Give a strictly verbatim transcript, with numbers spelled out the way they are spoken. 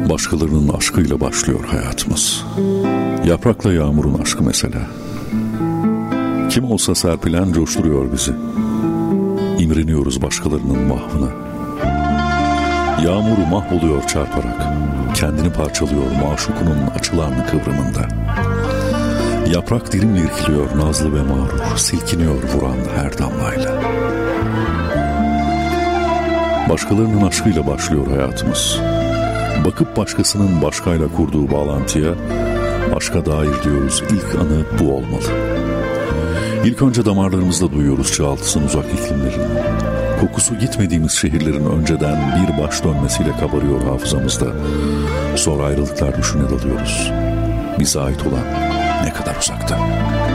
Başkalarının aşkıyla başlıyor hayatımız. Yaprakla yağmurun aşkı mesela. Kim olsa serpilen coşturuyor bizi. İmreniyoruz başkalarının mahvına. Yağmuru mahvoluyor çarparak. Kendini parçalıyor maşukunun açılan kıvrımında. Yaprak dilimle irkiliyor nazlı ve mağrur. Silkiniyor vuran her damlayla. Başkalarının aşkıyla başlıyor hayatımız. Bakıp başkasının başkayla kurduğu bağlantıya aşka dair diyoruz, ilk anı bu olmalı. İlk önce damarlarımızda duyuyoruz çığaltısın uzak iklimlerin. Kokusu gitmediğimiz şehirlerin önceden bir baş dönmesiyle kabarıyor hafızamızda. Sonra ayrılıklar düşüne dalıyoruz. Bize ait olan ne kadar uzakta.